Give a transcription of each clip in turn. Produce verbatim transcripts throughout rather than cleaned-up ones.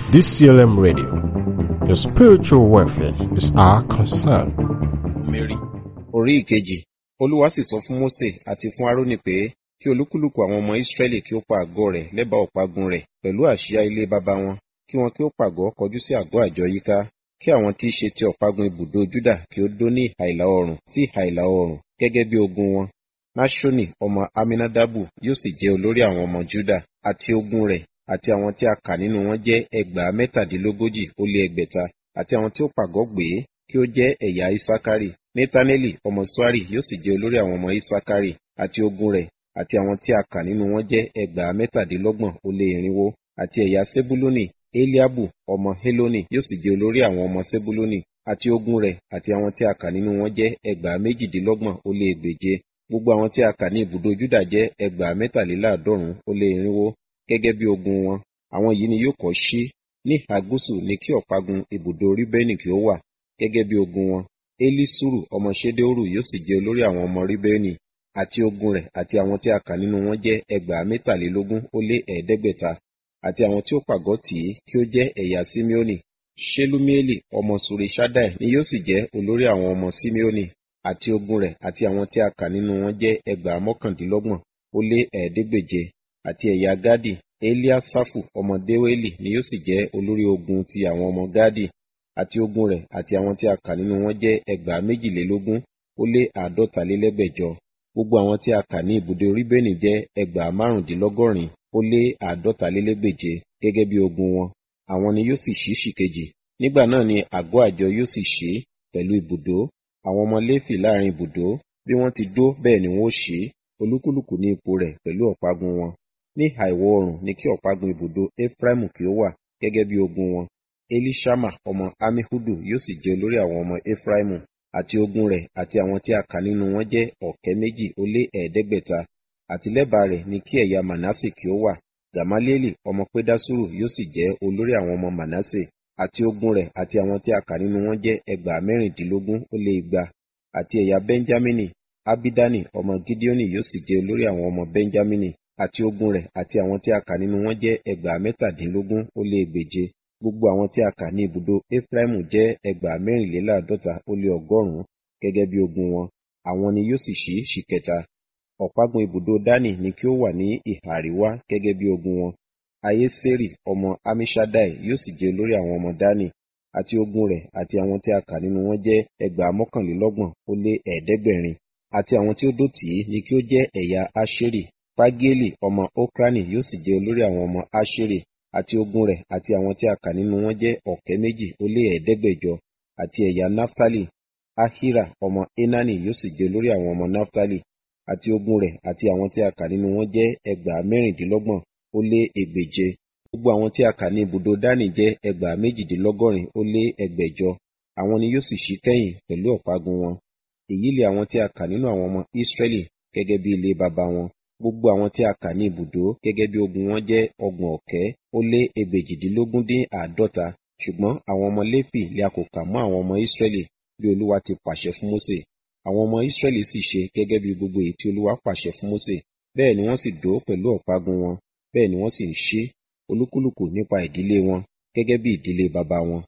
D C L M Radio. Your spiritual welfare is our concern. Mary orí ìkejì. Olúwa sì sọ fún Mósè àti fún Árónì pé kí olúkúlùkù àwọn ọmọ Ísírẹ́lì kí ó pa àgọ́ rẹ̀ lẹ́bàá ọ̀págun rẹ̀ pẹ̀lú àsíá ilé baba wọn, kí wọn kí ó pàgọ́ kọjú sí àgọ́ àjọ yíká, kí àwọn tí í ṣe ti ọ̀págun ibùdó Júdà kí ó dó ní ìhà ìlà oòrùn sí ìhà ìlà oòrùn gẹ́gẹ́ bí ogun wọn. Náṣónì ọmọ Aminadabu yóò sì jẹ́ olórí àwọn ọmọ Júdà, àti ogun rẹ̀ àti àwọn tí a kà nínú wọn jẹ́ ẹgbàá mẹ́tàdínlógójì ó lé ẹgbẹ̀ta, àti àwọn tí ó pàgọ́ gbé kí ó jẹ́ ẹ̀yà Isakari. Netaneli ọmọ Suari yóò sì jẹ́ olórí àwọn ọmọ Isakari, àti ogun rẹ̀ àti àwọn tí a kà nínú wọn jẹ́ ẹgbàá mẹ́tàdínlọ́gbọ̀n ó lé irinwó, àti ẹ̀yà Sebuluni, Eliabu ọmọ Heloni yóò sì jẹ́ olórí àwọn ọmọ Sebuluni, àti ogun rẹ̀ àti àwọn tí a kà nínú wọn jẹ́ ẹgbàá méjìdínlọ́gbọ̀n ó lé ẹgbèje. Gbogbo àwọn tí a kà ní ibùdó Júdà jẹ́ ẹgbàá mẹ́tàléláàádọ́rùn ó lé irinwó gẹ́gẹ́ bí ogun wọn. Àwọn yìí ni yóò kọ́ sí. Ní ìhà gúúsù ni kí ọ̀págun ibùdó Ríbẹ́nì kí ó wà gẹ́gẹ́ bí ogun wọn. Elisuru ọmọ Ṣedeoru yóò sì jẹ́ olórí àwọn ọmọ Ríbẹ́nì, àti ogun rẹ̀ àti àwọn tí a kà nínú wọn jẹ́ ẹgbàá mẹ́tàlélógún ó lé ẹ̀ẹ́dẹ́gbẹ̀ta, àti àwọn tí ó pàgọ́ tì í kí ó jẹ́ ẹ̀yà Simeoni. Ṣelumieli ọmọ Suriṣaddai ni yóò sì jẹ́ olórí àwọn ọmọ Simeoni, àti ogun rẹ̀ àti àwọn tí a kà nínú wọn jẹ́ ẹgbàá mọ́kàndínlọ́gbọ̀n ó lé ẹ̀ẹ́dẹ́gbèje, àti ẹ̀yà Gadi. Eliasafu ọmọ Deweli ni yóò sì jẹ́ olórí ogun ti àwọn ọmọ Gadi, àti ogun rẹ̀ àti àwọn tí a kà nínú wọn jẹ́ ẹgbàá méjìlélógún ó lé àádọ́talélẹ́gbẹ̀jọ. Gbogbo àwọn tí a kà ní ibùdó Ríbẹ́nì jẹ́ ẹgbàá márùndínlọ́gọ́rin ó lé àádọ́talélẹ́gbèje gẹ́gẹ́ bí ogun wọn. Àwọn ni yóò sì ṣí ṣìkejì. Nígbà náà ni àgọ́ àjọ yóò sì ṣí pẹ̀lú ibùdó. Àwọn ọmọ Léfì láàrin ibùdó, bí wọ́n ti dó bẹ́ẹ̀ ni wọ́n ó ṣí, olúkúlùkù ní ipò rẹ̀ pẹ̀lú ọ̀págun wọn. Ní ìhà ìwọ̀ oòrùn ni kí ọ̀págun ibùdó Efraimu kí ó wà gẹ́gẹ́ bí ogun wọn. Elishama ọmọ Amihudu yóò sì jẹ́ olórí àwọn ọmọ Efraimu, àti ogun rẹ̀ àti àwọn tí a kà nínú wọn jẹ́ ọ̀kẹ́ méjì ó lé ẹ̀ẹ́dẹ́gbẹ̀ta, àti lẹ́bàá rẹ̀ ni kí ẹ̀yà Manase kí ó wà. Gamalieli ọmọ Pedasuru yóò sì jẹ́ olórí àwọn ọmọ Manase, àti ogun rẹ̀ àti àwọn tí a kà nínú wọn jẹ́ ẹgbàá mẹ́rìndínlógún ó lé igba, àti ẹ̀yà Benjamini. Abidani ọmọ Gideoni yóò sì jẹ́ olórí àwọn ọmọ Benjamini, àti ogun rẹ̀ àti àwọn tí a kà nínú wọn jẹ́ ẹgbàá mẹ́tàdínlógún ó lé ẹgbèje. Gbogbo àwọn tí a kà ní ibùdó Efraimu jẹ́ ẹgbàá mẹ́rìnléláàádọ́ta ó lé ọgọ́rùn-ún gẹ́gẹ́ bí ogun wọn. Àwọn ni yóò sì ṣí ṣìkẹta. Ọ̀págun ibùdó Dani ni kí ó wà ní ìhà àríwá gẹ́gẹ́ bí ogun wọn. Ayeseri ọmọ Amishadai yóò sì jẹ́ olórí àwọn ọmọ Dani, àti ogun rẹ̀ àti àwọn tí a kà nínú wọn jẹ́ ẹgbàá mọ́kànlélọ́gbọ̀n ó lé ẹ̀ẹ́dẹ́gbẹ̀rin, àti àwọn tí ó dó tì í ni kí ó jẹ́ ẹ̀yà Aṣeri. Pagieli ọmọ Okrani yóò sì jẹ́ olórí àwọn ọmọ Aṣeri, àti ogun rẹ̀ àti àwọn tí a kà nínú wọn jẹ́ ọ̀kẹ́ méjì ó lé ẹ̀ẹ́dẹ́gbẹ̀jọ, àti ẹ̀yà Naftali. Ahira ọmọ Enani yóò sì jẹ́ olórí àwọn ọmọ Naftali, àti ogun rẹ̀ àti àwọn tí a kà nínú wọn jẹ́ ẹgbàá mẹ́rìndínlọ́gbọ̀n ó lé ẹgbèje. Gbogbo àwọn tí a kà ní ibùdó Dani jẹ́ ẹgbàá méjìdínlọ́gọ́rin ó lé ẹgbẹ̀jọ. Àwọn ni yóò sì ṣí kẹ́yìn pẹ̀lú ọ̀págun wọn. Èyí lé àwọn tí a kà nínú àwọn ọmọ Israẹli gẹ́gẹ́ bí ilé baba wọn. Gbogbo àwọn tí a kà ní ibùdó gẹ́gẹ́ bí ogun wọn jẹ́ ọgbọ̀n ọ̀kẹ́ ó lé ẹgbèjìdínlógún dín àádọ́ta. Ṣùgbọ́n àwọn ọmọ Léfì lé a kò kà mọ́ àwọn ọmọ Israẹli bí Olúwa ti pàṣẹ fún Mósè. Àwọn ọmọ Israẹli sì ṣe gẹ́gẹ́ bí gbogbo èyí tí Olúwa pàṣẹ fún Mósè. Bẹ́ẹ̀ ni wọ́n sì dó pẹ̀lú ọ̀págun wọn, bẹ́ẹ̀ ni wọ́n sì ń ṣí, olúkúlùkù nípa ìdílé wọn gẹ́gẹ́ bí ìdílé baba wọn.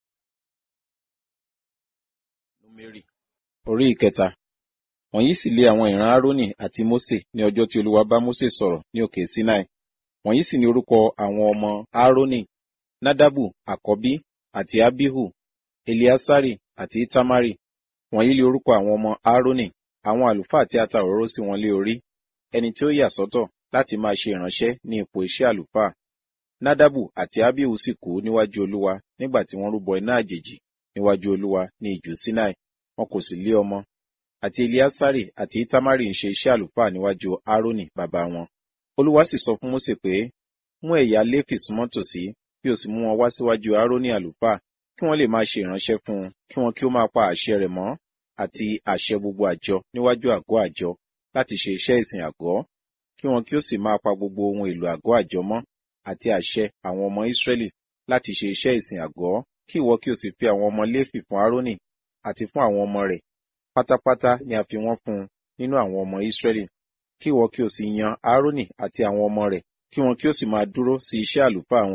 Númérì orí ìkẹta. Wọ̀nyí sì lé àwọn ìran Árónì àti Mósè ní ọjọ́ tí Olúwa bá Mósè sọ̀rọ̀ ní òkè Sinai. Wọ̀nyí sì ni orúkọ àwọn ọmọ Árónì: Nadabu àkọ́bí, àti Abihu, Eliasari àti Itamari. Wọ̀nyí lé orúkọ àwọn ọmọ Árónì, àwọn àlùfáà tí a ta òróró sí wọn lé orí, ẹni tí ó yà sọ́tọ̀ láti máa ṣe ìránṣẹ́ ní ipò iṣẹ́ àlùfáà. Nadabu àti Abihu sì kú níwájú Olúwa nígbà tí wọ́n rúbọ iná àjèjì níwájú Olúwa ní ijù Sinai, wọn kò sì lé ọmọ. Àti Eliasari àti Itamari ń ṣe iṣẹ́ àlùfáà níwájú Árónì bàbá wọn. Olúwa sì sọ fún Mósè pé, mú ẹ̀yà Léfì súnmọ́ tòsí, kí o sì mú wọn wá síwájú Árónì àlùfáà, kí wọ́n lè máa ṣe ìránṣẹ́ fún un, kí wọn kí ó máa pa àṣẹ rẹ̀ mọ́, àti àṣẹ gbogbo àjọ níwájú àgọ́ àjọ, láti ṣe iṣẹ́ ìsìn àgọ́, kí wọn kí ó sì máa pa gbogbo ohun èlò àgọ́ àjọ mọ́, àti àṣẹ àwọn ọmọ Ísírẹ́lì láti ṣe iṣẹ́ ìsìn àgọ́. Kí ìwọ kí o sì fi àwọn ọmọ Léfì fún Árónì àti fún àwọn ọmọ rẹ̀, pátápátá ni a fi wọ́n fún un nínú àwọn ọmọ Ísírẹ́lì. Kí ìwọ kí o sì yan Árónì àti àwọn ọmọ rẹ̀, kí wọn kí ó sì máa dúró sí iṣẹ́ àlùfáà wọn,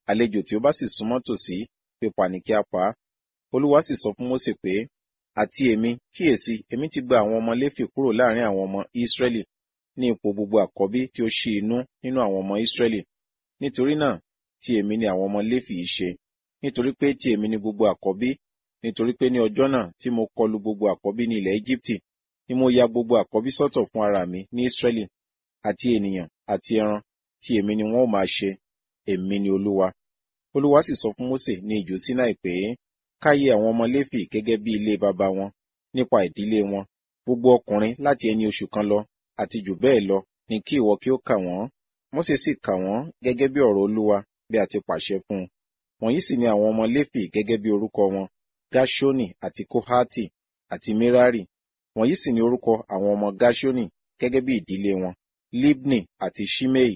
àlejò tí ó bá sì súnmọ́ tòsí, pípa ni kí a pa á. Olúwa sì sọ fún Mósè pé, àti èmi, kíyèsí, èmi ti gba àwọn ọmọ Léfì kúrò láàrin àwọn ọmọ Ísírẹ́lì ní ipò gbogbo àkọ́bí tí ó ṣí inú nínú àwọn ọmọ Ísírẹ́lì. Nítorí náà, ti èmi ni àwọn ọmọ Léfì yìí ṣe, nítorí pé ti èmi ni gbogbo àkọ́bí, nítorí pé ní ọjọ́ náà tí mo kọlu gbogbo àkọ́bí ní ilẹ̀ Égíptì, ni mo ya gbogbo àkọ́bí sọ́tọ̀ fún ara mi ní Ísírẹ́lì, àti ènìyàn àti ẹran, tí èmi ni wọn ó máa ṣe, èmi ni Olúwa. Olúwa sì sọ fún Mósè ní ijù Sínáì pé, káyé àwọn ọmọ Léfì gẹ́gẹ́ bí ilé baba wọn, nípa ìdílé wọn, gbogbo ọkùnrin láti ẹni oṣù kan lọ, àti jù bẹ́ẹ̀ lọ, ni kí ìwọ kí ó kà wọ́n. Mósè sì kà wọ́n gẹ́gẹ́ bí ọ̀rọ̀ Olúwa bí a ti pàṣẹ fún un. Wọ̀nyí sì ni àwọn ọmọ Léfì gẹ́gẹ́ bí orúkọ wọn, Gáṣónì àti Kóhátì àti Mérárì. Wọ̀nyí sì ni orúkọ àwọn ọmọ Gáṣónì gẹ́gẹ́ bí ìdílé wọn, Libni àti Ṣimei.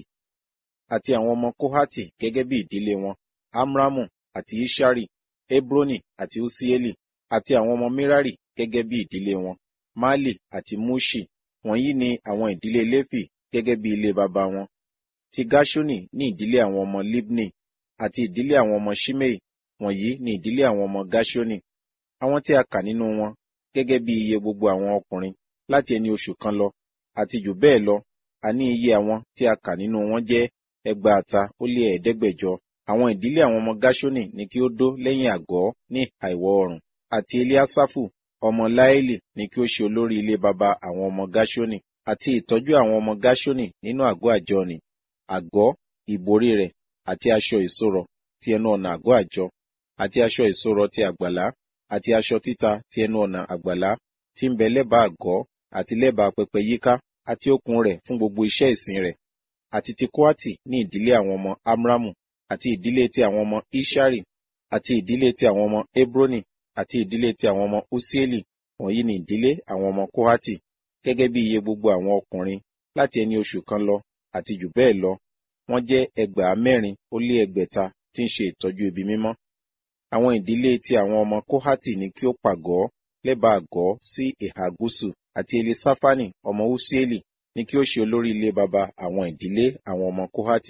Àti àwọn ọmọ Kóhátì gẹ́gẹ́ bí ìdílé wọn, Amramu àti Ishari, Hebroni àti Usieli. Àti àwọn ọmọ Mérárì gẹ́gẹ́ bí ìdílé wọn, Mali àti Muṣi. Wọ̀nyí ni àwọn ìdílé Léfì gẹ́gẹ́ bí ilé baba wọn. Ti Gáṣónì ní ìdílé àwọn ọmọ Libni, àti ìdílé àwọn ọmọ Ṣimei. Wọ̀nyí ni ìdílé àwọn ọmọ Gáṣónì. Àwọn tí a kà nínú wọn, gẹ́gẹ́ bí iye gbogbo àwọn ọkùnrin láti ẹni oṣù kan lọ, àti jù bẹ́ẹ̀ lọ, àní iye àwọn tí a kà nínú wọn jẹ́ ẹgbàáta ó lé ẹ̀ẹ́dẹ́gbẹ̀jọ. Àwọn ìdílé àwọn ọmọ Gáṣónì ni kí ó dó lẹ́yìn àgọ́ ní ìhà ìwọ̀ oòrùn. Àti Eliasafu ọmọ Laeli ni kí ó ṣe olórí ilé baba àwọn ọmọ Gáṣónì. Àti ìtọ́jú àwọn ọmọ Gáṣónì nínú àgọ́ àjọ ni, àgọ́, ìborí rẹ̀, àti aṣọ ìṣòro ti ẹnu ọ̀nà àgọ́ àjọ, àti aṣọ ìṣòro ti àgbàlá, àti aṣọ títa ti ẹnu ọ̀nà àgbàlá tí ń bẹ lẹ́bàá àgọ́, àti lẹ́bàá pẹpẹ yíká, àti okùn rẹ̀ fún gbogbo iṣẹ́ ìsìn rẹ̀. Àti ti Kóhátì ní ìdílé àwọn ọmọ Amramu, àti ìdílé ti àwọn ọmọ Ishari, àti ìdílé ti àwọn ọmọ Hebroni, àti ìdílé ti àwọn ọmọ Usieli. Wọ̀nyí ni ìdílé àwọn ọmọ Kóhátì, gẹ́gẹ́ bí iye gbogbo àwọn ọkùnrin láti ẹni oṣù kan lọ, àti jù bẹ́ẹ̀ lọ. Wọ́n jẹ́ ẹgbàá mẹ́rin ó lé ẹgbẹ̀ta tí ń ṣe ìtọ́jú ibi mímọ́. Àwọn ìdílé ti àwọn ọmọ Kóhátì ni kí ó pàgọ́ lẹ́bàá àgọ́ sí ìhà gúúsù, àti Elisafani ọmọ Usieli ni kí ó ṣe olórí ilé baba àwọn ìdílé àwọn ọmọ Kóhátì.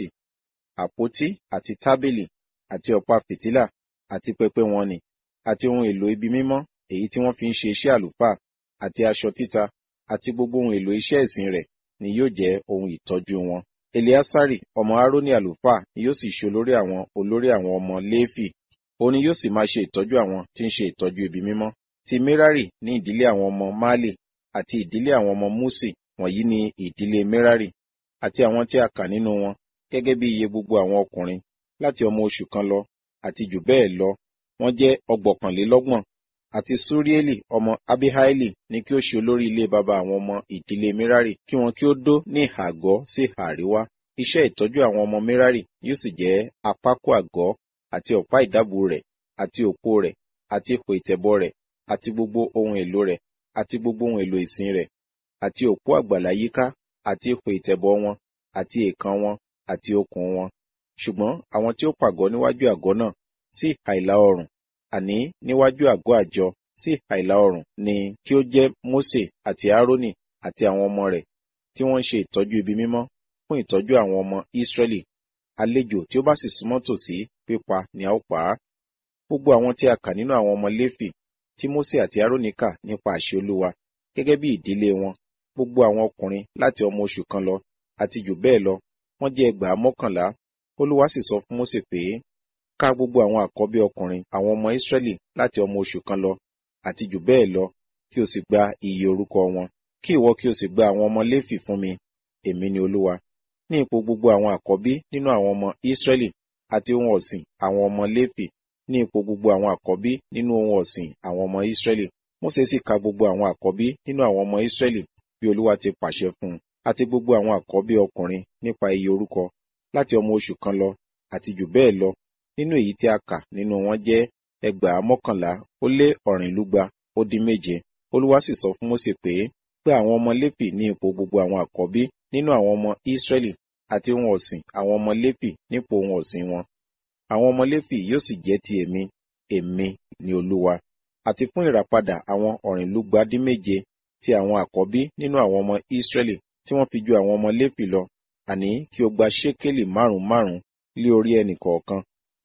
Àpótí àti tábìlì àti ọ̀pá fìtílà àti pẹpẹ wọn ni, àti ohun èlò ibi mímọ́ èyí tí wọ́n fi ń ṣe iṣẹ́ àlùfáà, àti aṣọ títa, àti gbogbo ohun èlò iṣẹ́ ìsìn rẹ̀ ni yóò jẹ́ ohun ìtọ́jú wọn. Eleasari ọmọ Aaroni àlùfáà ni yóò sì ṣe olórí àwọn olórí àwọn ọmọ Léfì. Òun ni yóò sì máa ṣe ìtọ́jú àwọn tí ń ṣe ìtọ́jú ibi mímọ́. Ti Merari ní ìdílé àwọn ọmọ Mali, àti ìdílé àwọn ọmọ Musi. Wọ̀nyí ni ìdílé Merari, àti àwọn tí a kà nínú wọn, gẹ́gẹ́ bí iye gbogbo àwọn ọkùnrin láti ọmọ oṣù kan lọ, àti jù bẹ́ẹ̀ lọ, wọ́n jẹ́ ọgbọ̀kànlélọ́gbọ̀n. Àti Surieli ọmọ Abihaili ni kí ó ṣe olórí ilé baba àwọn ọmọ ìdílé Merari, kí wọn kí ó dó ní ìhà àgọ́ sí ìhà àríwá. Iṣẹ́ ìtọ́jú àwọn ọmọ Merari yóò sì jẹ́ àpákò àgọ́, àti ọ̀pá ìdábùú rẹ̀, àti òpó rẹ̀, àti ipò ìtẹ̀bọ̀ rẹ̀, àti gbogbo ohun èlò rẹ̀, àti gbogbo ohun èlò ìsìn rẹ̀, àti òpó àgbàlá yíká, àti ipò ìtẹ̀bọ̀ wọn, àti èèkàn wọn, àti okùn wọn. Ṣùgbọ́n àwọn tí ó pàgọ́ níwájú àgọ́ náà sí ìhà ìlà oòrùn, àní níwájú àgọ́ àjọ sí ìhà ìlà oòrùn, ni kí ó jẹ́ Mósè àti Aaroni àti àwọn ọmọ rẹ̀, tí wọ́n ń ṣe ìtọ́jú ibi mímọ́ fún ìtọ́jú àwọn ọmọ Ísírẹ́lì. Àlejò tí ó bá sì súnmọ́ tòsí, pípa ni a ó pa á. Gbogbo àwọn tí a kà nínú àwọn ọmọ Léfì tí Mósè àti Aaroni kà nípa àṣẹ Olúwa, gẹ́gẹ́ bí ìdílé wọn, gbogbo àwọn ọkùnrin láti ọmọ oṣù kan lọ, àti jù bẹ́ẹ̀ lọ, wọ́n jẹ́ ẹgbàá mọ́kànlá. Olúwa sì sọ fún Mósè pé, ká gbogbo àwọn àkọ́bí ọkùnrin àwọn ọmọ Ísírẹ́lì láti ọmọ oṣù kan lọ, àti jù bẹ́ẹ̀ lọ, kí o sì gba iye orúkọ wọn. Kí ìwọ kí o sì gba àwọn ọmọ Léfì fún mi, èmi ni Olúwa. Ní ipò gbogbo àwọn àkọ́bí nínú àwọn ọmọ Ísírẹ́lì, àti ohun ọ̀sìn àwọn ọmọ Léfì, ní ipò gbogbo àwọn àkọ́bí nínú ohun ọ̀sìn àwọn ọmọ Ísírẹ́lì. Mósè sì ka gbogbo àwọn àkọ́bí nínú àwọn ọmọ Ísírẹ́lì bí Olúwa ti pàṣẹ fún un, àti gbogbo àwọn àkọ́bí ọkùnrin nípa iye orúkọ, láti ọmọ oṣù kan lọ, àti jù bẹ́ẹ̀ lọ. Nínú èyí tí a kà nínú wọn jẹ́ ẹgbàá mọ́kànlá ó lé ọ̀rìnlúgba ó dín méje. Olúwa sì sọ fún Mósè pé, pé àwọn ọmọ Léfì ní ipò gbogbo àwọn àkọ́bí nínú àwọn ọmọ Ísírẹ́lì, àti ohun ọ̀sìn àwọn ọmọ Léfì nípò ohun ọ̀sìn wọn. Àwọn ọmọ Léfì yóò sì jẹ́ ti èmi, èmi ni Olúwa. Àti fún ìràpadà àwọn ọ̀rìnlúgba dín méje ti àwọn àkọ́bí nínú àwọn ọmọ Ísírẹ́lì tí wọ́n fi ju àwọn ọmọ Léfì lọ, àní kí o gba ṣékélì márùn-ún márùn-ún lé orí ẹnì kọ̀ọ̀kan,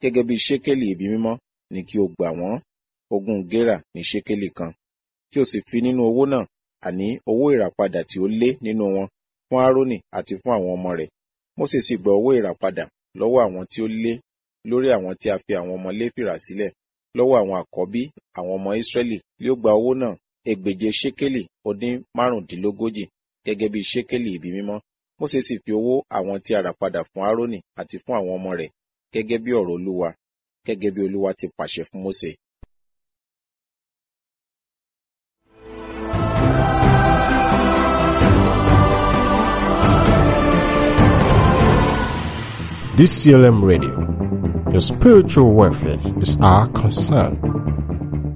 gẹ́gẹ́ bí ṣékélì ibi mímọ́ ni kí o gbà wọ́n, ogún gérà ní ṣékélì kan. Kí o sì fi nínú owó náà, àní owó ìràpadà tí ó lé nínú wọn, fún Árónì àti fún àwọn ọmọ rẹ̀. Mósè sì gba owó ìràpadà lọ́wọ́ àwọn tí ó lé lórí àwọn tí a fi àwọn ọmọ Léfì rà sílẹ̀, lọ́wọ́ àwọn àkọ́bí àwọn ọmọ Ísírẹ́lì ni ó gba owó náà, ẹgbèje ṣékélì ó dín márùndínlógójì, gẹ́gẹ́ bí ṣékélì ibi mímọ́. Mósè sì fi owó àwọn tí a rà padà fún Árónì àti fún àwọn ọmọ rẹ̀, gẹ́gẹ́ bí ọ̀rọ̀ Olúwa, gẹ́gẹ́ bí Olúwa ti pàṣẹ fún Mósè. D C L M Radio, your spiritual welfare is our concern.